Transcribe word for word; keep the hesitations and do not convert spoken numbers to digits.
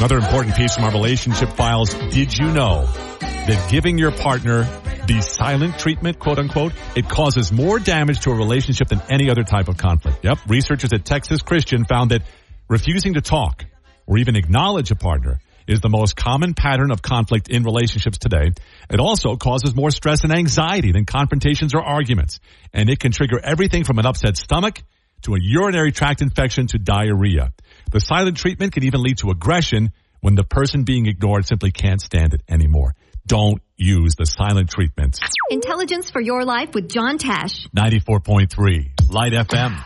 Another important piece from our relationship files. Did you know that giving your partner the silent treatment, quote unquote, it causes more damage to a relationship than any other type of conflict? Yep. Researchers at Texas Christian found that refusing to talk or even acknowledge a partner is the most common pattern of conflict in relationships today. It also causes more stress and anxiety than confrontations or arguments. And it can trigger everything from an upset stomach to a urinary tract infection to diarrhea. The silent treatment can even lead to aggression when the person being ignored simply can't stand it anymore. Don't use the silent treatment. Intelligence for your life with John Tash. ninety-four point three Light F M.